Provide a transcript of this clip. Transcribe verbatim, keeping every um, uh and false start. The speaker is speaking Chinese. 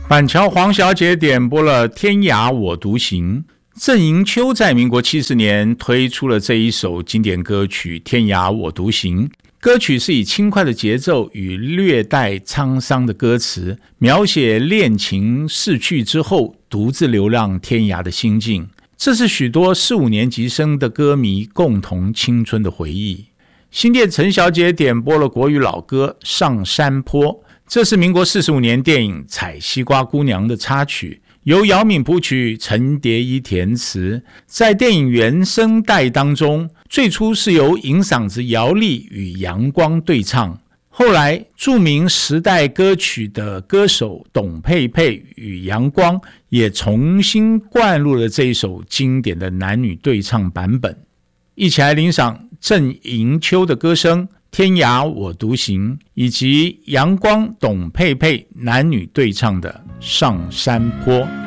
板桥黄小姐点播了《天涯我独行》。郑盈秋在民国七十年推出了这一首经典歌曲《天涯我独行》，歌曲是以轻快的节奏与略带沧桑的歌词，描写恋情逝去之后独自流浪天涯的心境。这是许多四五年级生的歌迷共同青春的回忆。新店陈小姐点播了国语老歌《上山坡》，这是民国四十五年电影《采西瓜姑娘》的插曲，由姚敏谱曲，陈蝶衣填词。在电影原声带当中，最初是由银嗓子姚丽与阳光对唱，后来著名时代歌曲的歌手董佩佩与阳光也重新灌入了这一首经典的男女对唱版本。一起来欣赏郑盈秋的歌声《天涯我独行》，以及阳光董佩佩男女对唱的《上山坡》。